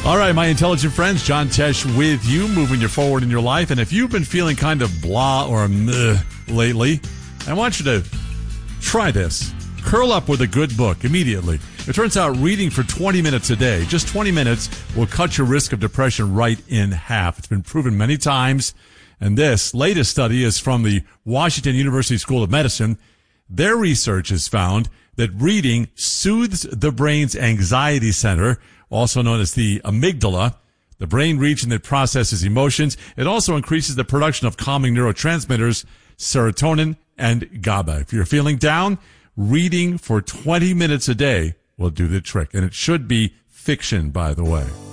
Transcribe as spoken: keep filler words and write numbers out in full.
All right, my intelligent friends, John Tesh with you, moving you forward in your life. And if you've been feeling kind of blah or meh lately, I want you to try this. Curl up with a good book immediately. It turns out reading for twenty minutes a day, just twenty minutes, will cut your risk of depression right in half. It's been proven many times. And this latest study is from the Washington University School of Medicine. Their research has found that reading soothes the brain's anxiety center, also known as the amygdala, the brain region that processes emotions. It also increases the production of calming neurotransmitters, serotonin and GABA. If you're feeling down, reading for twenty minutes a day will do the trick. And it should be fiction, by the way.